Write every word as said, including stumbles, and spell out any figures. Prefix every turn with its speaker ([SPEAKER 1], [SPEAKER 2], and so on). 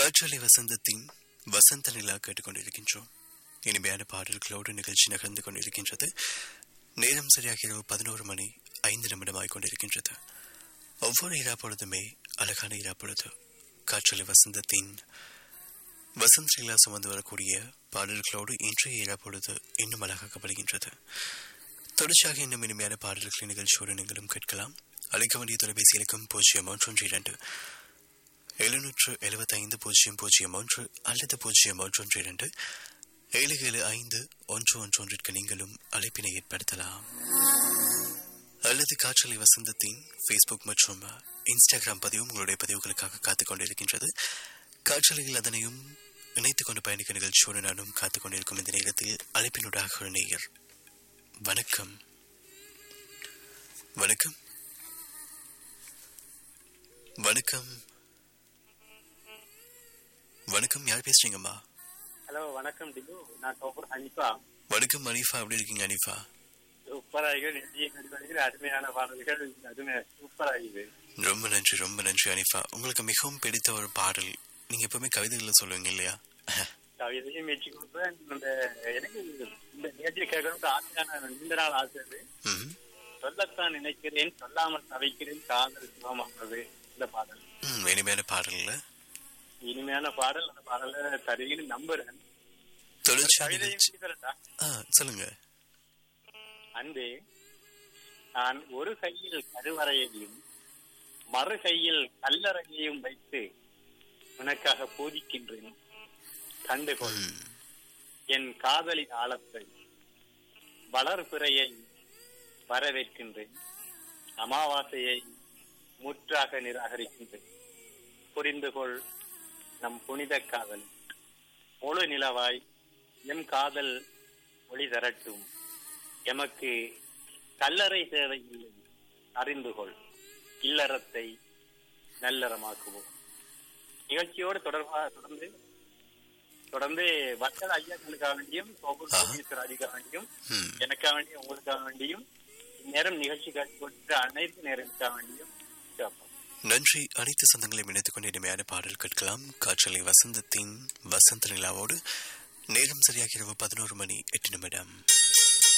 [SPEAKER 1] காற்றலை வசந்தத்தின் வசந்த நிலா கேட்டுக்கொண்டிருக்கின்றோம். இனிமையான பாடல்களோடு நிகழ்ச்சி நகர்ந்து கொண்டிருக்கின்றது. நேரம் சரியாக இரவு பதினோரு மணி ஐந்து நிமிடமாய் கொண்டிருக்கின்றது. ஒவ்வொரு இரா பொழுதுமே அழகான இரா பொழுது. காற்றலை வசந்தத்தின் வசந்த நிலா சுமந்து வரக்கூடிய பாடல்களோடு இன்றைய இரா பொழுது இன்னும் அழகாக்கப்படுகின்றது. தொடர்ச்சியாக இன்னும் இனிமையான பாடல்களை நிகழ்ச்சியோடு நீங்களும் கேட்கலாம். அழைக்க வேண்டிய தொலைபேசி இலக்கம் பூஜ்ஜியம் ஒன்று இரண்டு எழுநூற்று எழுபத்தி ஐந்து பூஜ்ஜியம் பூஜ்ஜியம் ஒன்று அல்லது பூஜ்ஜியம் ஒன்று ஒன்று இரண்டு ஏழு ஏழு ஐந்து ஒன்று ஒன்று ஒன்றிற்கு நீங்களும் அழைப்பினை ஏற்படுத்தலாம். அல்லது காற்றலை வசந்தத்தின் ஃபேஸ்புக் மற்றும் இன்ஸ்டாகிராம் பதிவும் உங்களுடைய பதிவுகளுக்காக காத்துக் கொண்டிருக்கின்றது. காற்றலையில் அதனையும் இணைத்துக் கொண்டு பயணிக்க நிகழ்ச்சியோடு நானும் காத்துக் கொண்டிருக்கும் இந்த நேரத்தில் அழைப்பினூடாக ஒரு நேயர். வணக்கம். வணக்கம் வணக்கம் வணக்கம், யார் பேசுறீங்கம்மா?
[SPEAKER 2] ஹலோ, வணக்கம் டிபு. நான் டோப்பர் அனிஃபா.
[SPEAKER 1] வணக்கம் அனிஃபா, எப்படி இருக்கீங்க அனிஃபா?
[SPEAKER 2] சூப்பராக அருமையான பாடல்கள், அதுமே சூப்பராகுது.
[SPEAKER 1] ரொம்ப நன்றி, ரொம்ப நன்றி அனிஃபா. உங்களுக்கு மிகவும் பிடித்த ஒரு பாடல், நீங்க எப்பவுமே கவிதைகளை சொல்லுவீங்க இல்லையா?
[SPEAKER 2] கவிதையும் வச்சு கொடுப்பேன். இந்த எனக்கு இந்த நிகழ்ச்சியை கேட்கணும் ஆசையான நீண்ட நாள் ஆசை. சொல்லத்தான் நினைக்கிறேன், சொல்லாமல் தவிக்கிறேன், காதல் சுகமானது. இந்த பாடல்
[SPEAKER 1] இனிமையான பாடல்ல
[SPEAKER 2] இனிமையான பாடல். அந்த பாடல தருகின்னு நம்புறேன்.
[SPEAKER 1] சொல்லுங்க.
[SPEAKER 2] அன்பே, நான் ஒரு கையில் கருவறையையும் மறு கையில் கல்லறையையும் வைத்து உனக்காக பூஜிக்கின்றேன். கண்டுகொள் என் காதலின் ஆழத்தை, வளர்பிறையை வரவேற்கின்றேன். அமாவாசையை முற்றாக நிராகரிக்கின்றேன். புரிந்துகொள் நம் புனித காதல். முழு நிலவாய் எம் காதல் ஒளி தரட்டும். எமக்கு கல்லறை தேவையில்லை, அறிந்துகொள். இல்லறத்தை நல்லறமாக்குவோம். நிகழ்ச்சியோடு தொடர்பாக தொடர்ந்து தொடர்ந்து வக்கல் ஐயாக்களுக்காக வேண்டியும் சோபராதிக்காக வேண்டியும் எனக்காக வேண்டியும் உங்களுக்காக வேண்டியும் இந்நேரம் நிகழ்ச்சி காட்சி கொடுத்த அனைத்து நேரத்துக்காக வேண்டியும்
[SPEAKER 1] நன்றி. அனைத்து சொந்தங்களையும் இணைத்துக் கொண்டு இனிமையான பாடல் கேட்கலாம். காற்றலை வசந்தத்தின் வசந்த நிலாவோடு. நேரம் சரியாக இரவு பதினோரு மணி எட்டு நிமிடம்.